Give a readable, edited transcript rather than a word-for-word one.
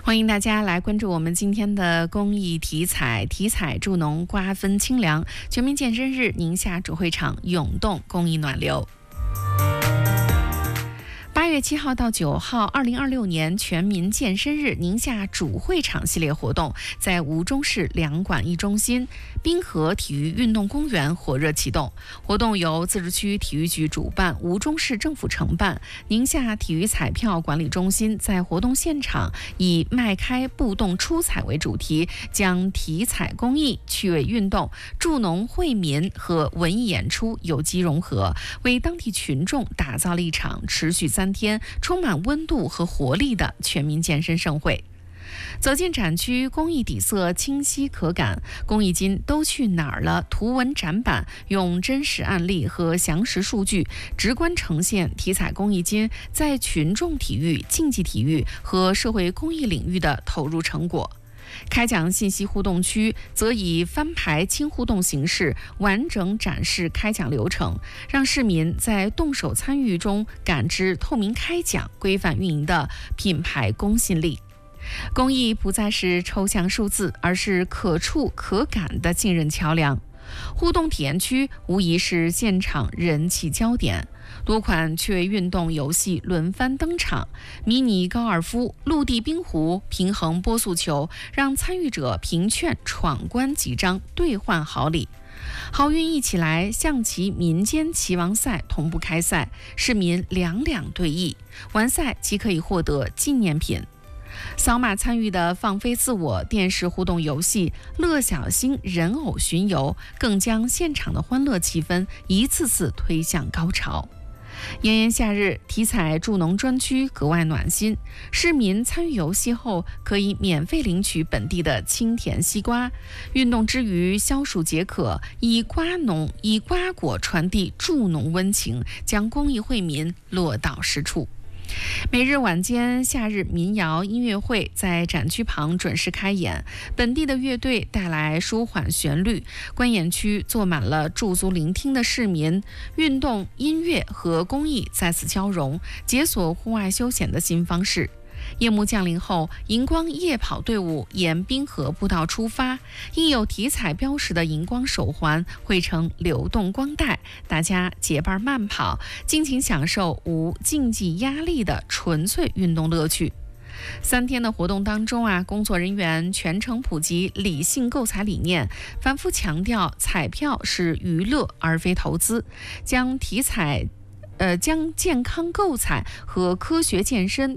欢迎大家来关注我们今天的公益体彩，体彩助农瓜分清凉。全民健身日，宁夏主会场涌动公益暖流。8月7号到9号，2026年全民健身日宁夏主会场系列活动在吴中市两馆一中心滨河体育运动公园火热启动。活动由自治区体育局主办，吴中市政府承办。宁夏体育彩票管理中心在活动现场以迈开步动出彩为主题，将体彩公益、趣味运动、助农惠民和文艺演出有机融合，为当地群众打造了一场持续3天充满温度和活力的全民健身盛会。走进展区，公益底色清晰可感，公益金都去哪儿了？图文展板用真实案例和详实数据，直观呈现体彩公益金在群众体育、竞技体育和社会公益领域的投入成果。开奖信息互动区则以翻牌轻互动形式完整展示开奖流程，让市民在动手参与中感知透明开奖、规范运营的品牌公信力。公益不再是抽象数字，而是可触可感的信任桥梁。互动体验区无疑是现场人气焦点，多款趣味运动游戏轮番登场，迷你高尔夫、陆地冰壶、平衡波速球，让参与者凭券闯关几张兑换好礼。好运一起来，象棋民间棋王赛同步开赛，市民两对弈，完赛即可以获得纪念品。扫码参与的放飞自我电视互动游戏乐小星人偶巡游，更将现场的欢乐气氛一次次推向高潮。炎炎夏日，体彩助农专区格外暖心，市民参与游戏后可以免费领取本地的清甜西瓜。运动之余消暑解渴，以瓜果传递助农温情，将公益惠民落到实处。每日晚间夏日民谣音乐会在展区旁准时开演，本地的乐队带来舒缓旋律，观演区坐满了驻足聆听的市民，运动、音乐和公益在此交融，解锁户外休闲的新方式。夜幕降临后，荧光夜跑队伍沿滨河步道出发，印有体彩标识的荧光手环汇成流动光带，大家结伴慢跑，尽情享受无竞技压力的纯粹运动乐趣。3天的活动当中工作人员全程普及理性购彩理念，反复强调彩票是娱乐而非投资，将健康购彩和科学健身